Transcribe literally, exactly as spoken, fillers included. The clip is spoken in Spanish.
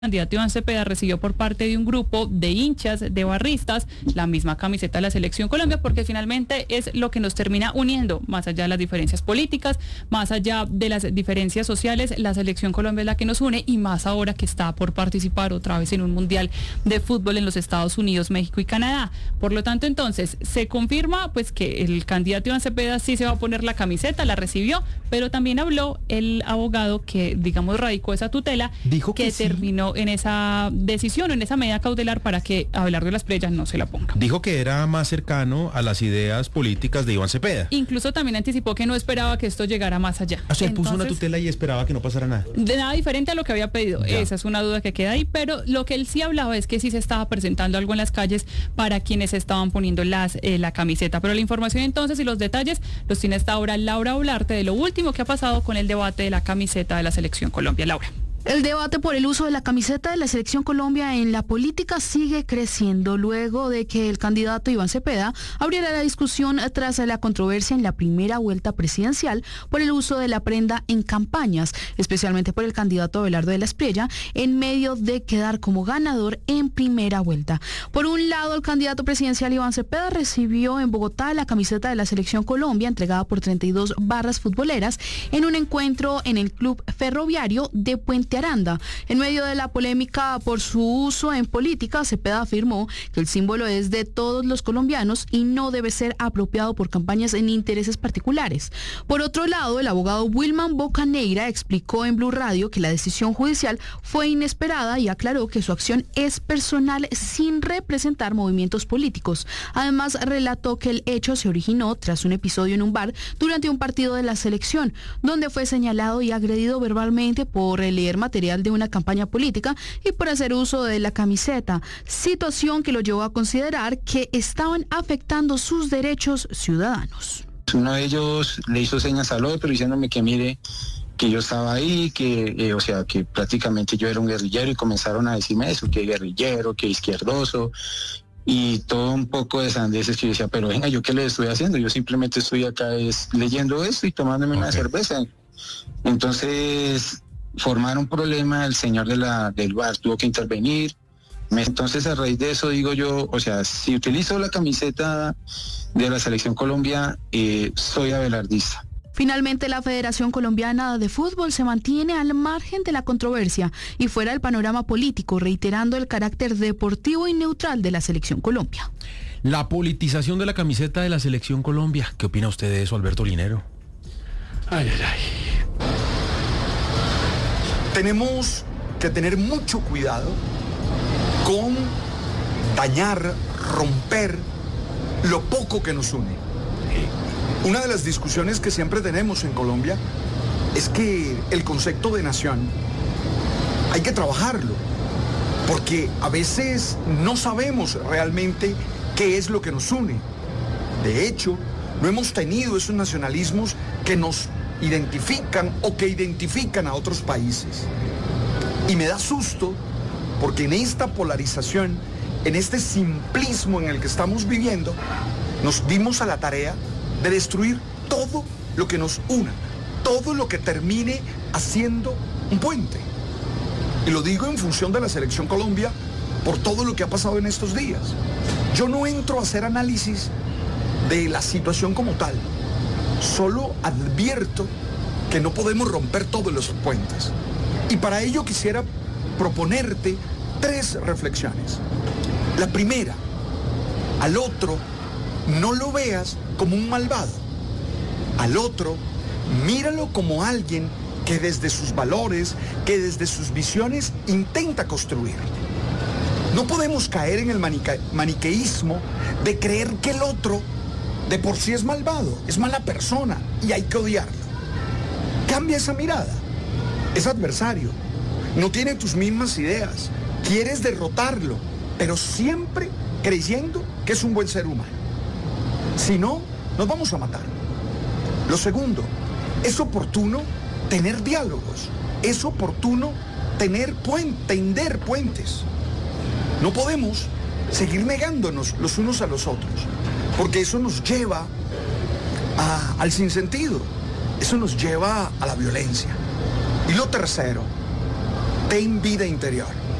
El candidato Iván Cepeda recibió por parte de un grupo de hinchas, de barristas, la misma camiseta de la Selección Colombia, porque finalmente es lo que nos termina uniendo, más allá de las diferencias políticas, más allá de las diferencias sociales. La Selección Colombia es la que nos une, y más ahora que está por participar otra vez en un mundial de fútbol en los Estados Unidos, México y Canadá. Por lo tanto, entonces, se confirma pues que el candidato Iván Cepeda sí se va a poner la camiseta, la recibió, pero también habló el abogado que, digamos, radicó esa tutela, dijo que, que sí. terminó en esa decisión, en esa medida cautelar para que Abelardo Las Preyas no se la ponga. Dijo que era más cercano a las ideas políticas de Iván Cepeda. Incluso también anticipó que no esperaba que esto llegara más allá. O sea, él puso Entonces, una tutela y esperaba que no pasara nada. De nada diferente a lo que había pedido. Ya. Esa es una duda que queda ahí, pero lo que él sí hablaba es que sí se estaba presentando algo en las calles para quienes estaban poniendo las eh, la camiseta. Pero la información entonces y los detalles los tiene hasta ahora Laura Olarte de lo último que ha pasado con el debate de la camiseta de la Selección Colombia. Laura. El debate por el uso de la camiseta de la Selección Colombia en la política sigue creciendo luego de que el candidato Iván Cepeda abriera la discusión tras la controversia en la primera vuelta presidencial por el uso de la prenda en campañas, especialmente por el candidato Abelardo de Las Preyas, en medio de quedar como ganador en primera vuelta. Por un lado, el candidato presidencial Iván Cepeda recibió en Bogotá la camiseta de la Selección Colombia entregada por treinta y dos barras futboleras en un encuentro en el Club Ferroviario de Puente Aranda. En medio de la polémica por su uso en política, Cepeda afirmó que el símbolo es de todos los colombianos y no debe ser apropiado por campañas en intereses particulares. Por otro lado, el abogado Wilman Bocaneira explicó en Blue Radio que la decisión judicial fue inesperada y aclaró que su acción es personal sin representar movimientos políticos. Además, relató que el hecho se originó tras un episodio en un bar durante un partido de la selección, donde fue señalado y agredido verbalmente por leer material de una campaña política y por hacer uso de la camiseta, situación que lo llevó a considerar que estaban afectando sus derechos ciudadanos. Uno de ellos le hizo señas al otro diciéndome que mire que yo estaba ahí, que eh, o sea que prácticamente yo era un guerrillero, y comenzaron a decirme eso, que guerrillero, que izquierdoso y todo un poco de sandeces que yo decía, pero venga, ¿yo qué le estoy haciendo? Yo simplemente estoy acá es, leyendo esto y tomándome okay. una cerveza. Entonces formaron un problema, el señor de la, del bar tuvo que intervenir. Entonces, a raíz de eso digo yo, o sea, si utilizo la camiseta de la Selección Colombia, eh, soy abelardista. Finalmente, la Federación Colombiana de Fútbol se mantiene al margen de la controversia y fuera del panorama político, reiterando el carácter deportivo y neutral de la Selección Colombia. La politización de la camiseta de la Selección Colombia. ¿Qué opina usted de eso, Alberto Linero? Ay, ay, ay. Tenemos que tener mucho cuidado con dañar, romper lo poco que nos une. Una de las discusiones que siempre tenemos en Colombia es que el concepto de nación hay que trabajarlo, porque a veces no sabemos realmente qué es lo que nos une. De hecho, no hemos tenido esos nacionalismos que nos identifican o que identifican a otros países. Y me da susto porque en esta polarización, en este simplismo en el que estamos viviendo, nos dimos a la tarea de destruir todo lo que nos una, todo lo que termine haciendo un puente. Y lo digo en función de la Selección Colombia por todo lo que ha pasado en estos días. Yo no entro a hacer análisis de la situación como tal. Solo advierto que no podemos romper todos los puentes. Y para ello quisiera proponerte tres reflexiones. La primera, al otro no lo veas como un malvado. Al otro, míralo como alguien que desde sus valores, que desde sus visiones intenta construir. No podemos caer en el manica- maniqueísmo de creer que el otro de por sí es malvado, es mala persona y hay que odiarlo. Cambia esa mirada. Es adversario. No tiene tus mismas ideas. Quieres derrotarlo, pero siempre creyendo que es un buen ser humano. Si no, nos vamos a matar. Lo segundo, es oportuno tener diálogos. Es oportuno tener puentes, tender puentes. No podemos seguir negándonos los unos a los otros, porque eso nos lleva a, al sinsentido, eso nos lleva a la violencia. Y lo tercero, ten vida interior.